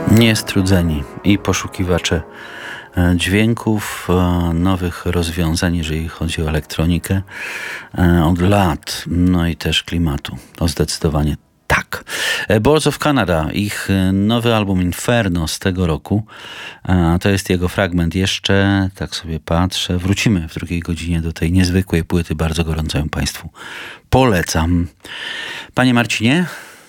Niestrudzeni i poszukiwacze dźwięków, nowych rozwiązań, jeżeli chodzi o elektronikę od lat, no i też klimatu. To zdecydowanie tak. Boards of Canada, ich nowy album Inferno z tego roku, to jest jego fragment. Jeszcze, tak sobie patrzę, wrócimy w drugiej godzinie do tej niezwykłej płyty. Bardzo gorąco ją Państwu polecam. Panie Marcinie?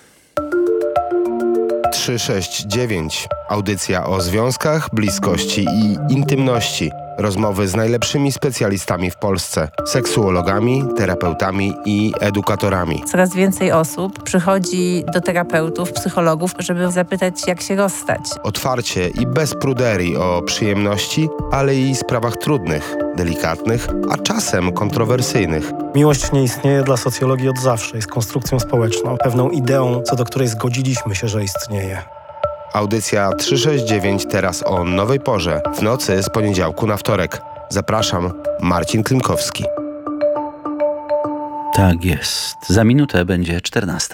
369. Audycja o związkach, bliskości i intymności. Rozmowy z najlepszymi specjalistami w Polsce. Seksuologami, terapeutami i edukatorami. Coraz więcej osób przychodzi do terapeutów, psychologów, żeby zapytać, jak się rozstać. Otwarcie i bez pruderii o przyjemności, ale i sprawach trudnych, delikatnych, a czasem kontrowersyjnych. Miłość nie istnieje dla socjologii od zawsze. Jest konstrukcją społeczną, pewną ideą, co do której zgodziliśmy się, że istnieje. Audycja 369 teraz o nowej porze, w nocy z poniedziałku na wtorek. Zapraszam, Marcin Klimkowski. Tak jest. Za minutę będzie 14.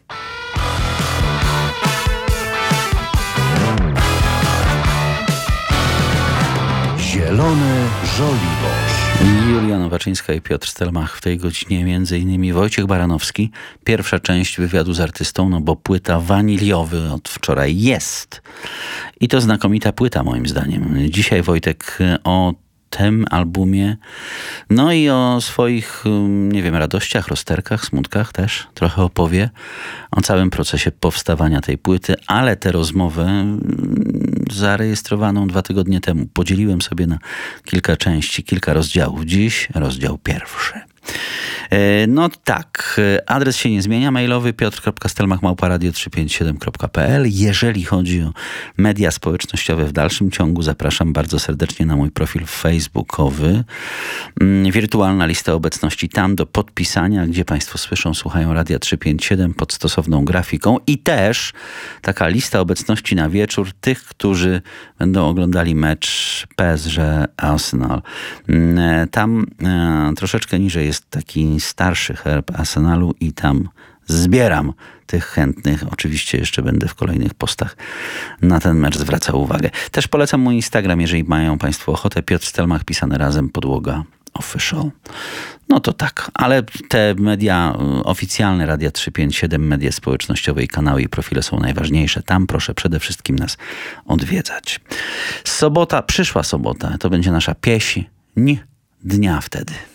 Zielone żoliborz. Julia Nowaczyńska i Piotr Stelmach w tej godzinie, między innymi Wojciech Baranowski. Pierwsza część wywiadu z artystą, no bo płyta Waniliowy od wczoraj jest. I to znakomita płyta moim zdaniem. Dzisiaj Wojtek o tym albumie, no i o swoich, nie wiem, radościach, rozterkach, smutkach też trochę opowie, o całym procesie powstawania tej płyty, ale tę rozmowę zarejestrowaną 2 tygodnie temu podzieliłem sobie na kilka części, kilka rozdziałów. Dziś rozdział pierwszy. No tak, adres się nie zmienia, mailowy piotr.stelmach@radio357.pl. Jeżeli chodzi o media społecznościowe w dalszym ciągu, zapraszam bardzo serdecznie na mój profil facebookowy. Wirtualna lista obecności tam do podpisania, gdzie Państwo słyszą, słuchają Radia 357 pod stosowną grafiką i też taka lista obecności na wieczór tych, którzy będą oglądali mecz PSG-Arsenal. Tam troszeczkę niżej jest taki starszy herb Arsenalu i tam zbieram tych chętnych. Oczywiście jeszcze będę w kolejnych postach na ten mecz zwracał uwagę. Też polecam mój Instagram, jeżeli mają Państwo ochotę. Piotr Stelmach, pisane razem, podłoga official. No to tak, ale te media oficjalne Radia 357, media społecznościowe i kanały i profile są najważniejsze. Tam proszę przede wszystkim nas odwiedzać. Sobota, przyszła sobota, to będzie nasza pieśń dnia wtedy.